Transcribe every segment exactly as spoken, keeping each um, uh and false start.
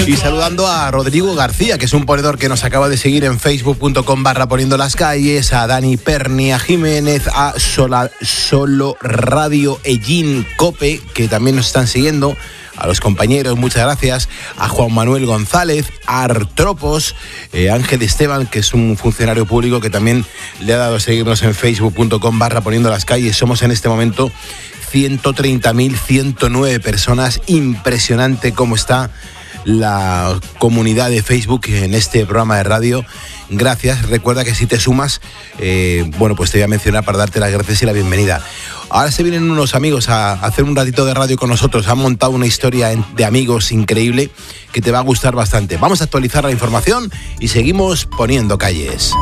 Y saludando a Rodrigo García, que es un ponedor que nos acaba de seguir en facebook.com barra poniendo las calles, a Dani Perni, a Jiménez, a Sola, Solo Radio Ellín Cope, que también nos están siguiendo, a los compañeros, muchas gracias, a Juan Manuel González, a Artropos, eh, Ángel Esteban, que es un funcionario público que también le ha dado a seguirnos en facebook.com barra poniendo las calles. Somos en este momento ciento treinta mil ciento nueve personas. Impresionante cómo está la comunidad de Facebook en este programa de radio. Gracias. Recuerda que si te sumas, eh, bueno, pues te voy a mencionar para darte las gracias y la bienvenida. Ahora se vienen unos amigos a hacer un ratito de radio con nosotros. Han montado una historia de amigos increíble que te va a gustar bastante. Vamos a actualizar la información y seguimos poniendo calles.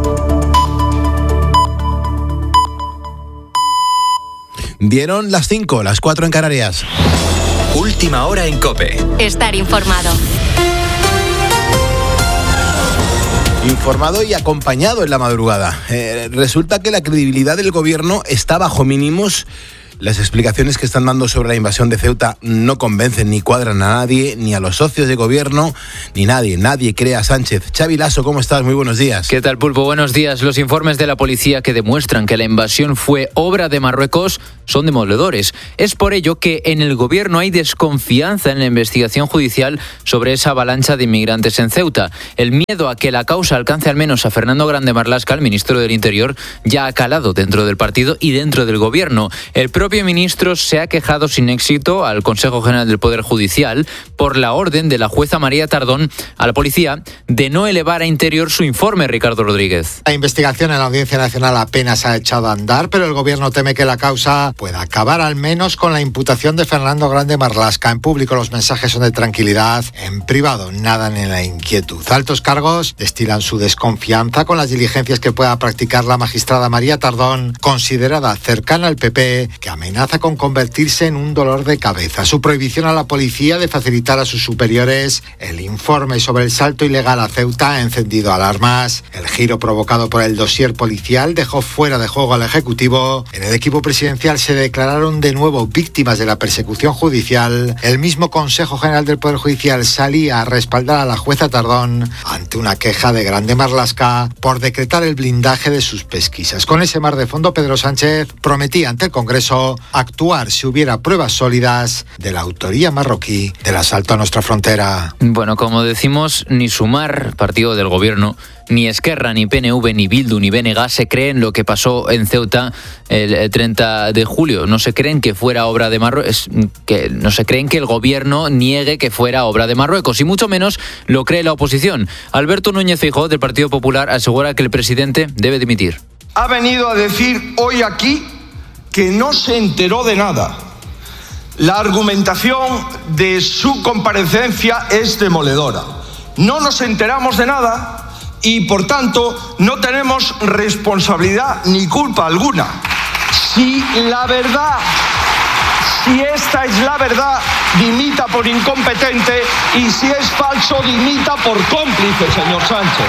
Dieron las cinco, las cuatro en Canarias. Última hora en COPE. Estar informado. Informado y acompañado en la madrugada. Eh, resulta que la credibilidad del gobierno está bajo mínimos. Las explicaciones que están dando sobre la invasión de Ceuta no convencen ni cuadran a nadie, ni a los socios de gobierno, ni nadie. Nadie cree a Sánchez. Xavi Lasso, ¿cómo estás? Muy buenos días. ¿Qué tal, Pulpo? Buenos días. Los informes de la policía que demuestran que la invasión fue obra de Marruecos son demoledores. Es por ello que en el gobierno hay desconfianza en la investigación judicial sobre esa avalancha de inmigrantes en Ceuta. El miedo a que la causa alcance al menos a Fernando Grande Marlaska, el ministro del Interior, ya ha calado dentro del partido y dentro del gobierno. El propio El ministro se ha quejado sin éxito al Consejo General del Poder Judicial por la orden de la jueza María Tardón a la policía de no elevar a Interior su informe. Ricardo Rodríguez. La investigación en la Audiencia Nacional apenas ha echado a andar, pero el gobierno teme que la causa pueda acabar al menos con la imputación de Fernando Grande Marlaska. En público los mensajes son de tranquilidad, en privado nadan en la inquietud. Altos cargos destilan su desconfianza con las diligencias que pueda practicar la magistrada María Tardón, considerada cercana al P P, que amenaza con convertirse en un dolor de cabeza. Su prohibición a la policía de facilitar a sus superiores el informe sobre el salto ilegal a Ceuta ha encendido alarmas. El giro provocado por el dossier policial dejó fuera de juego al Ejecutivo. En el equipo presidencial se declararon de nuevo víctimas de la persecución judicial. El mismo Consejo General del Poder Judicial salía a respaldar a la jueza Tardón ante una queja de Grande Marlaska por decretar el blindaje de sus pesquisas. Con ese mar de fondo, Pedro Sánchez prometía ante el Congreso actuar si hubiera pruebas sólidas de la autoría marroquí del asalto a nuestra frontera. Bueno, como decimos, ni Sumar, partido del gobierno, ni Esquerra, ni P N V, ni Bildu, ni B N G se creen lo que pasó en Ceuta el treinta de julio. No se creen que fuera obra de Marruecos, que no se creen que el gobierno niegue que fuera obra de Marruecos, y mucho menos lo cree la oposición. Alberto Núñez Feijóo, del Partido Popular, asegura que el presidente debe dimitir. Ha venido a decir hoy aquí que no se enteró de nada. La argumentación de su comparecencia es demoledora. No nos enteramos de nada y, por tanto, no tenemos responsabilidad ni culpa alguna. Si la verdad, si esta es la verdad, dimita por incompetente, y si es falso, dimita por cómplice, señor Sánchez.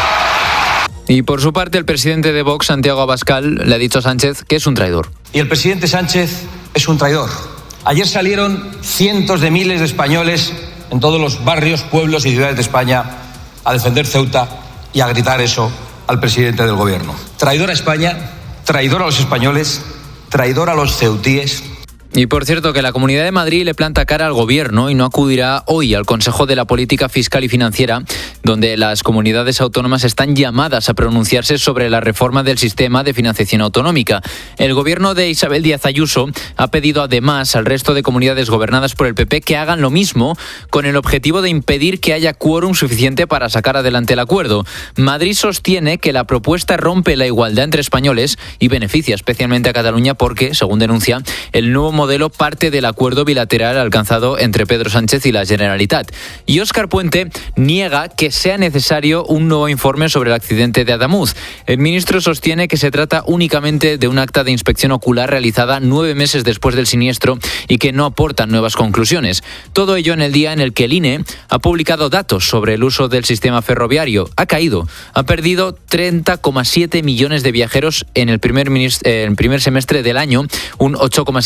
Y por su parte, el presidente de Vox, Santiago Abascal, le ha dicho a Sánchez que es un traidor. Y el presidente Sánchez es un traidor. Ayer salieron cientos de miles de españoles en todos los barrios, pueblos y ciudades de España a defender Ceuta y a gritar eso al presidente del gobierno. Traidor a España, traidor a los españoles, traidor a los ceutíes. Y por cierto, que la Comunidad de Madrid le planta cara al gobierno y no acudirá hoy al Consejo de la Política Fiscal y Financiera, donde las comunidades autónomas están llamadas a pronunciarse sobre la reforma del sistema de financiación autonómica. El gobierno de Isabel Díaz Ayuso ha pedido además al resto de comunidades gobernadas por el P P que hagan lo mismo, con el objetivo de impedir que haya quórum suficiente para sacar adelante el acuerdo. Madrid sostiene que la propuesta rompe la igualdad entre españoles y beneficia especialmente a Cataluña porque, según denuncia, el nuevo modelo modelo parte del acuerdo bilateral alcanzado entre Pedro Sánchez y la Generalitat. Y Óscar Puente niega que sea necesario un nuevo informe sobre el accidente de Adamuz. El ministro sostiene que se trata únicamente de un acta de inspección ocular realizada nueve meses después del siniestro y que no aportan nuevas conclusiones. Todo ello en el día en el que el I N E ha publicado datos sobre el uso del sistema ferroviario. Ha caído, ha perdido treinta coma siete millones de viajeros en el primer, minist- eh, el primer semestre del año, un ocho coma seis menos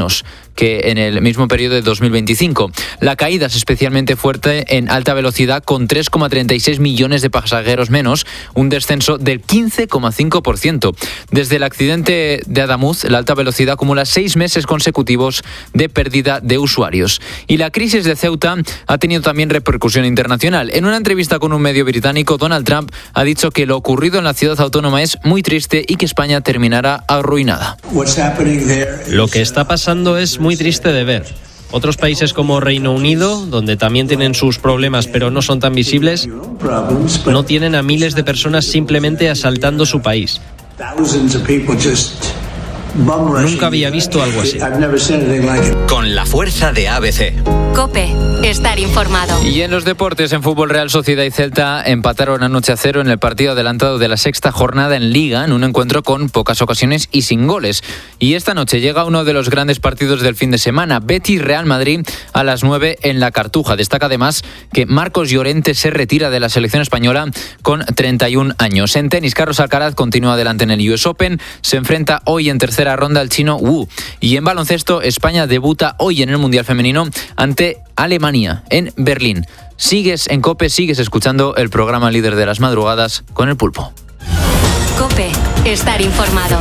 menos que en el mismo periodo de dos mil veinticinco. La caída es especialmente fuerte en alta velocidad, con tres coma treinta y seis millones de pasajeros menos, un descenso del quince coma cinco por ciento. Desde el accidente de Adamuz, la alta velocidad acumula seis meses consecutivos de pérdida de usuarios. Y la crisis de Ceuta ha tenido también repercusión internacional. En una entrevista con un medio británico, Donald Trump ha dicho que lo ocurrido en la ciudad autónoma es muy triste y que España terminará arruinada. Lo que está pasando es muy triste de ver. Otros países como Reino Unido, donde también tienen sus problemas pero no son tan visibles, no tienen a miles de personas simplemente asaltando su país. Nunca había visto algo así. Con la fuerza de A B C. COPE, estar informado. Y en los deportes, en fútbol, Real Sociedad y Celta empataron anoche a cero en el partido adelantado de la sexta jornada en Liga, en un encuentro con pocas ocasiones y sin goles. Y esta noche llega uno de los grandes partidos del fin de semana, Betis-Real Madrid a las nueve en la Cartuja. Destaca además que Marcos Llorente se retira de la selección española con treinta y un años. En tenis, Carlos Alcaraz continúa adelante en el U S Open, se enfrenta hoy en tercera ronda al chino Wu. Y en baloncesto, España debuta hoy en el Mundial Femenino ante Alemania en Berlín. Sigues en COPE, sigues escuchando el programa líder de las madrugadas con El Pulpo. COPE, estar informado.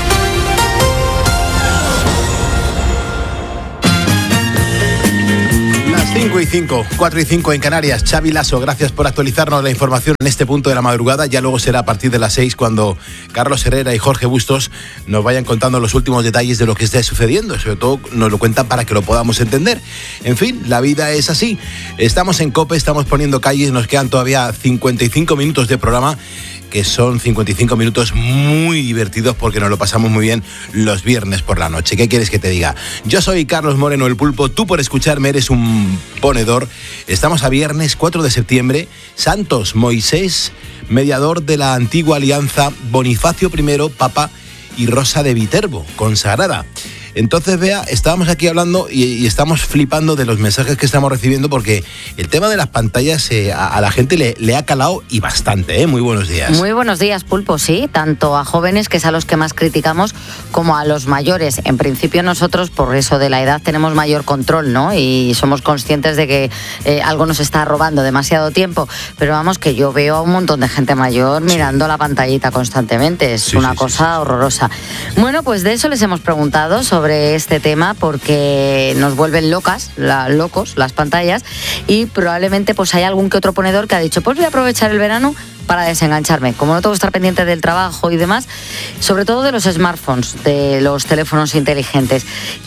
cinco y cinco, cuatro y cinco en Canarias. Xavi Lasso, gracias por actualizarnos la información en este punto de la madrugada. Ya luego será a partir de las seis cuando Carlos Herrera y Jorge Bustos nos vayan contando los últimos detalles de lo que está sucediendo. Sobre todo nos lo cuentan para que lo podamos entender. En fin, la vida es así. Estamos en COPE, estamos poniendo calles, nos quedan todavía cincuenta y cinco minutos de programa, que son cincuenta y cinco minutos muy divertidos porque nos lo pasamos muy bien los viernes por la noche. ¿Qué quieres que te diga? Yo soy Carlos Moreno, El Pulpo. Tú, por escucharme, eres un ponedor. Estamos a viernes cuatro de septiembre. Santos Moisés, mediador de la antigua alianza, Bonifacio primero, Papa, y Rosa de Viterbo, consagrada. Entonces, Bea, estábamos aquí hablando y, y estamos flipando de los mensajes que estamos recibiendo porque el tema de las pantallas eh, a, a la gente le, le ha calado y bastante, ¿eh? Muy buenos días. Muy buenos días, Pulpo, sí, tanto a jóvenes, que es a los que más criticamos, como a los mayores. En principio nosotros, por eso de la edad, tenemos mayor control, ¿no? Y somos conscientes de que eh, algo nos está robando demasiado tiempo. Pero vamos, que yo veo a un montón de gente mayor mirando sí. la pantallita constantemente. Es sí, una sí, cosa sí, horrorosa. Bueno, pues de eso les hemos preguntado sobre este tema porque nos vuelven locas, la, locos las pantallas, y probablemente pues hay algún que otro ponedor que ha dicho, pues voy a aprovechar el verano para desengancharme. Como no tengo que estar pendiente del trabajo y demás, sobre todo de los smartphones, de los teléfonos inteligentes.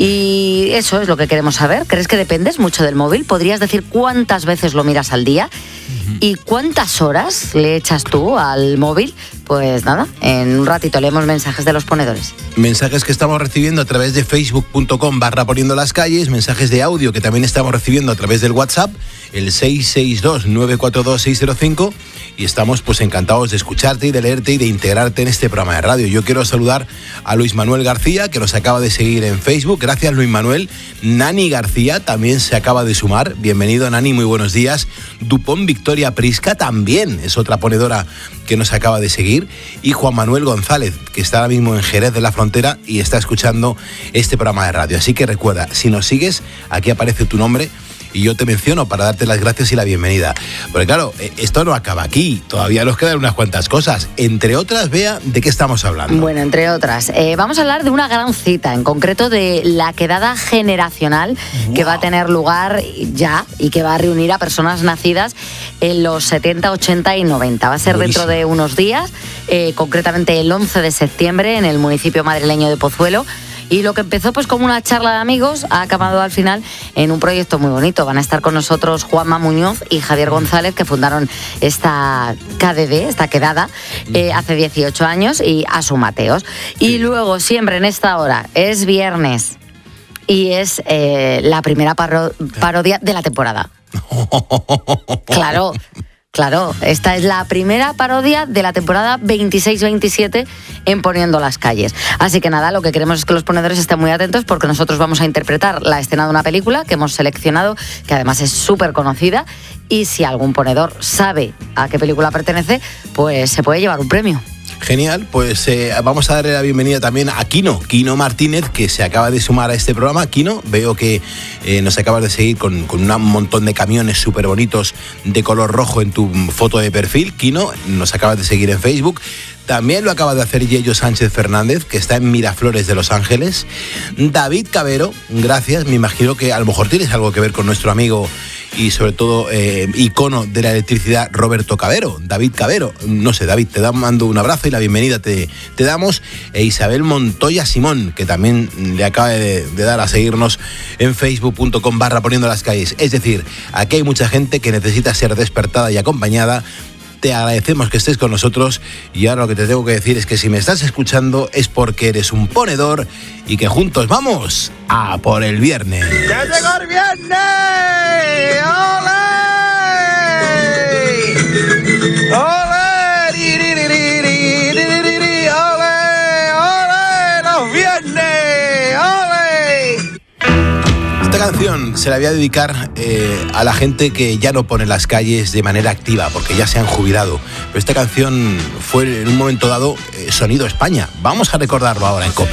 Y eso es lo que queremos saber. ¿Crees que dependes mucho del móvil? ¿Podrías decir cuántas veces lo miras al día? ¿Y cuántas horas le echas tú al móvil? Pues nada, en un ratito leemos mensajes de los ponedores. Mensajes que estamos recibiendo a través de facebook punto com barra poniendo las calles, mensajes de audio que también estamos recibiendo a través del WhatsApp, el seis seis dos nueve cuatro dos seis cero cinco, y estamos pues encantados de escucharte y de leerte y de integrarte en este programa de radio. Yo quiero saludar a Luis Manuel García, que nos acaba de seguir en Facebook. Gracias, Luis Manuel. Nani García también se acaba de sumar. Bienvenido, Nani, muy buenos días. Dupont Victoria Prisca también es otra ponedora que nos acaba de seguir. Y Juan Manuel González, que está ahora mismo en Jerez de la Frontera y está escuchando este programa de radio. Así que recuerda, si nos sigues, aquí aparece tu nombre y yo te menciono para darte las gracias y la bienvenida. Porque claro, esto no acaba aquí, todavía nos quedan unas cuantas cosas. Entre otras, Bea, ¿de qué estamos hablando? Bueno, entre otras, eh, vamos a hablar de una gran cita, en concreto de la quedada generacional wow. que va a tener lugar ya y que va a reunir a personas nacidas en los setenta, ochenta y noventa. Va a ser Buenísimo. Dentro de unos días, eh, concretamente el once de septiembre, en el municipio madrileño de Pozuelo. Y lo que empezó pues como una charla de amigos ha acabado al final en un proyecto muy bonito. Van a estar con nosotros Juanma Muñoz y Javier González, que fundaron esta K D D, esta quedada, eh, hace dieciocho años, y Asu Mateos. Y luego, siempre en esta hora, es viernes y es eh, la primera paro- parodia de la temporada. Claro. Claro, esta es la primera parodia de la temporada veintiséis veintisiete en Poniendo las Calles. Así que nada, lo que queremos es que los ponedores estén muy atentos porque nosotros vamos a interpretar la escena de una película que hemos seleccionado, que además es súper conocida, y si algún ponedor sabe a qué película pertenece, pues se puede llevar un premio. Genial, pues eh, vamos a darle la bienvenida también a Kino, Kino Martínez, que se acaba de sumar a este programa. Kino, veo que eh, nos acabas de seguir con, con un montón de camiones súper bonitos de color rojo en tu foto de perfil. Kino, nos acabas de seguir en Facebook. También lo acaba de hacer Yello Sánchez Fernández, que está en Miraflores de Los Ángeles. David Cabero, gracias. Me imagino que a lo mejor tienes algo que ver con nuestro amigo y sobre todo eh, icono de la electricidad, Roberto Cabero. David Cabero, no sé, David, te mando un abrazo y la bienvenida te, te damos. E Isabel Montoya Simón, que también le acaba de, de dar a seguirnos en facebook punto com barra poniendo las calles. Es decir, aquí hay mucha gente que necesita ser despertada y acompañada. Te agradecemos que estés con nosotros y ahora lo que te tengo que decir es que si me estás escuchando es porque eres un ponedor y que juntos vamos a por el viernes. ¡Ya llegó el viernes! ¡Ole! ¡Ole! ¡Ri, ri, ri, ri, ri, ri, ri, ri! ¡Ole! ¡Ole! ¡Los viernes! ¡Ole! Esta canción se la voy a dedicar eh, a la gente que ya no pone las calles de manera activa, porque ya se han jubilado. Pero esta canción fue en un momento dado eh, Sonido España. Vamos a recordarlo ahora en COPE.